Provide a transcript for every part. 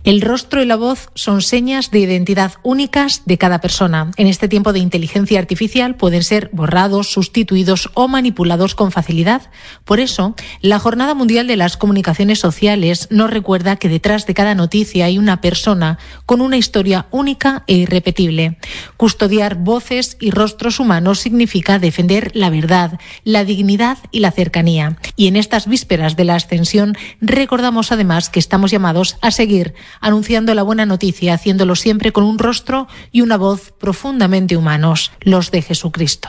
El rostro y la voz son señas de identidad únicas de cada persona. En este tiempo de inteligencia artificial pueden ser borrados, sustituidos o manipulados con facilidad. Por eso, la Jornada Mundial de las Comunicaciones Sociales nos recuerda que detrás de cada noticia hay una persona con una historia única e irrepetible. Custodiar voces y rostros humanos significa defender la verdad, la dignidad y la cercanía. Y en estas vísperas de la Ascensión recordamos además que estamos llamados a seguir anunciando la buena noticia, haciéndolo siempre con un rostro y una voz profundamente humanos, los de Jesucristo.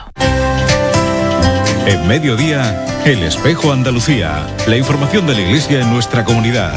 En Mediodía, El Espejo Andalucía, la información de la Iglesia en nuestra comunidad.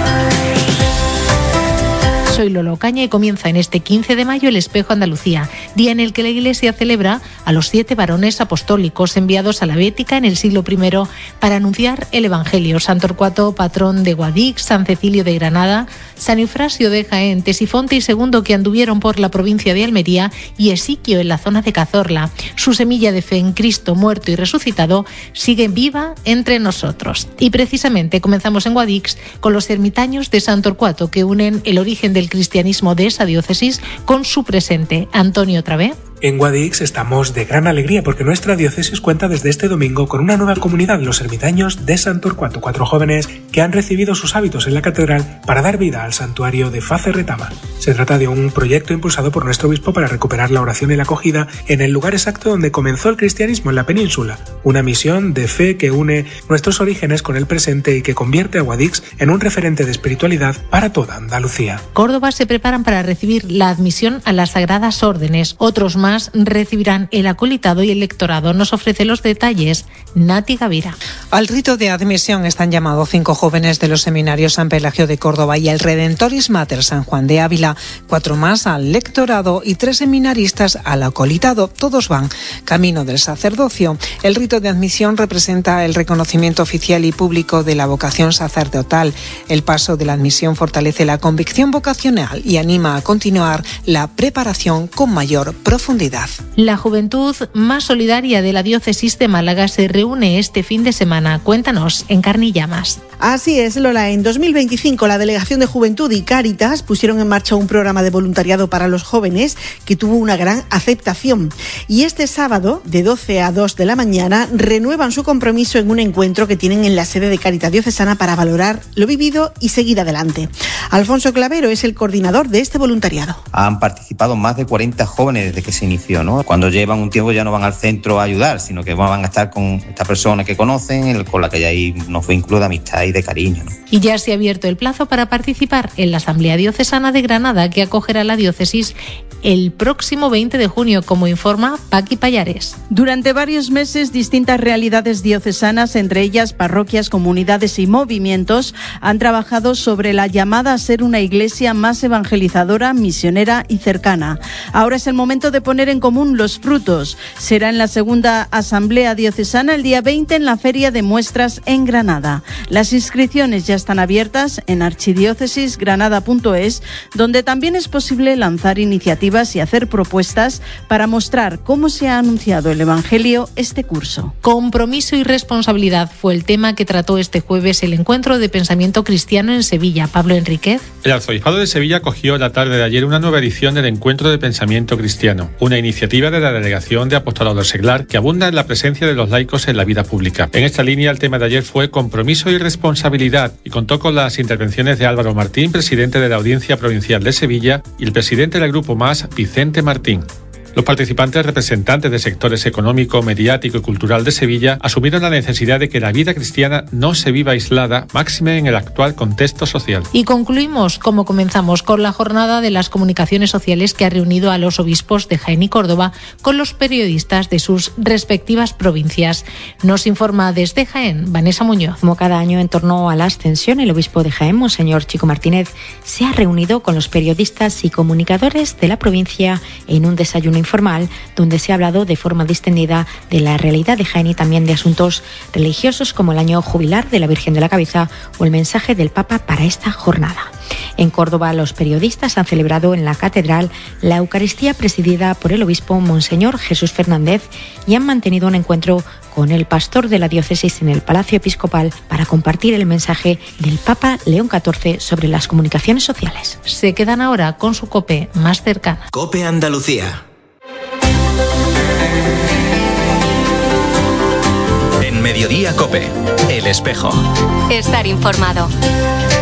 Soy Lolo Caña y comienza en este 15 de mayo el Espejo Andalucía, día en el que la Iglesia celebra a los 7 varones apostólicos enviados a la Bética en el siglo I para anunciar el Evangelio. San Torcuato, patrón de Guadix, San Cecilio de Granada, San Eufrasio de Jaén, Tesifonte y Segundo, que anduvieron por la provincia de Almería, y Esiquio en la zona de Cazorla. Su semilla de fe en Cristo muerto y resucitado sigue viva entre nosotros. Y precisamente comenzamos en Guadix con los ermitaños de San Torcuato, que unen el origen del cristianismo de esa diócesis con su presente. Antonio Travé. En Guadix estamos de gran alegría porque nuestra diócesis cuenta desde este domingo con una nueva comunidad, los ermitaños de San Torcuato, 4 jóvenes que han recibido sus hábitos en la catedral para dar vida al santuario de Face Retama. Se trata de un proyecto impulsado por nuestro obispo para recuperar la oración y la acogida en el lugar exacto donde comenzó el cristianismo, en la península. Una misión de fe que une nuestros orígenes con el presente y que convierte a Guadix en un referente de espiritualidad para toda Andalucía. Córdoba se preparan para recibir la admisión a las Sagradas Órdenes. Otros más recibirán el acolitado y el lectorado. Nos ofrece los detalles Nati Gavira. Al rito de admisión están llamados 5 jóvenes de los seminarios San Pelagio de Córdoba y el Redentoris Mater San Juan de Ávila, 4 más al lectorado y 3 seminaristas al acolitado. Todos van camino del sacerdocio. El rito de admisión representa el reconocimiento oficial y público de la vocación sacerdotal. El paso de la admisión fortalece la convicción vocacional y anima a continuar la preparación con mayor profundidad. La juventud más solidaria de la diócesis de Málaga se reúne este fin de semana. Cuéntanos en Carne y Llamas. Así es, Lola. En 2025 la Delegación de Juventud y Cáritas pusieron en marcha un programa de voluntariado para los jóvenes que tuvo una gran aceptación. Y este sábado, de 12 a 2 de la mañana, renuevan su compromiso en un encuentro que tienen en la sede de Cáritas Diocesana para valorar lo vivido y seguir adelante. Alfonso Clavero es el coordinador de este voluntariado. Han participado más de 40 jóvenes desde que se inició, ¿no? Cuando llevan un tiempo ya no van al centro a ayudar, sino que van a estar con esta persona que conocen, con la que ya hay unos vínculos de amistad y de cariño, ¿no? Y ya se ha abierto el plazo para participar en la Asamblea Diocesana de Granada, que acogerá la diócesis el próximo 20 de junio, como informa Paqui Payares. Durante varios meses, distintas realidades diocesanas, entre ellas parroquias, comunidades y movimientos, han trabajado sobre la llamada a ser una iglesia más evangelizadora, misionera y cercana. Ahora es el momento de poner en común los frutos. Será en la segunda Asamblea Diocesana el día 20 en la Feria de Muestras en Granada. Las inscripciones ya están abiertas en archidiócesisgranada.es, donde también es posible lanzar iniciativas y hacer propuestas para mostrar cómo se ha anunciado el Evangelio este curso. Compromiso y responsabilidad fue el tema que trató este jueves el Encuentro de Pensamiento Cristiano en Sevilla. Pablo Enríquez. El Arzobispado de Sevilla acogió la tarde de ayer una nueva edición del Encuentro de Pensamiento Cristiano, una iniciativa de la Delegación de Apostolado Seglar que abunda en la presencia de los laicos en la vida pública. En esta línea, el tema de ayer fue compromiso y responsabilidad y contó con las intervenciones de Álvaro Martín, presidente de la Audiencia Provincial de Sevilla, y el presidente del Grupo Más, Vicente Martín. Los participantes, representantes de sectores económico, mediático y cultural de Sevilla, asumieron la necesidad de que la vida cristiana no se viva aislada, máxime en el actual contexto social. Y concluimos, como comenzamos, con la jornada de las comunicaciones sociales que ha reunido a los obispos de Jaén y Córdoba con los periodistas de sus respectivas provincias. Nos informa desde Jaén, Vanessa Muñoz. Como cada año en torno a la Ascensión, el obispo de Jaén, Monseñor Chico Martínez, se ha reunido con los periodistas y comunicadores de la provincia en un desayuno informal, donde se ha hablado de forma distendida de la realidad de Jaén y también de asuntos religiosos como el año jubilar de la Virgen de la Cabeza o el mensaje del Papa para esta jornada. En Córdoba, los periodistas han celebrado en la catedral la Eucaristía presidida por el obispo Monseñor Jesús Fernández y han mantenido un encuentro con el pastor de la diócesis en el Palacio Episcopal para compartir el mensaje del Papa León XIV sobre las comunicaciones sociales. Se quedan ahora con su COPE más cercana. COPE Andalucía. En Mediodía COPE, El Espejo. Estar informado.